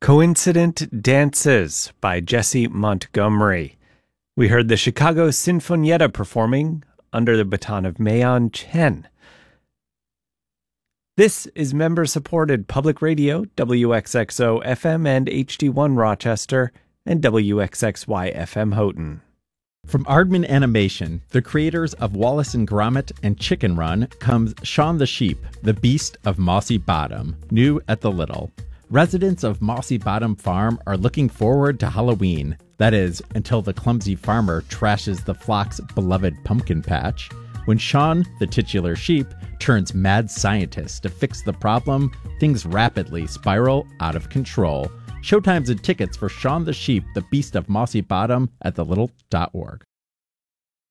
Coincident Dances by Jesse Montgomery. We heard the Chicago Sinfonietta performing Under the Baton of Mayon Chen. This is member-supported public radio, WXXO FM and HD1 Rochester, and WXXY FM Houghton. From Aardman Animation, the creators of Wallace and Gromit and Chicken Run, comes Shaun the Sheep, the Beast of Mossy Bottom, new at the Little. Residents of Mossy Bottom Farm are looking forward to Halloween. That is, until the clumsy farmer trashes the flock's beloved pumpkin patch. When Shaun, the titular sheep, turns mad scientist to fix the problem, things rapidly spiral out of control. Showtimes and tickets for Shaun the Sheep, the Beast of Mossy Bottom at thelittle.org.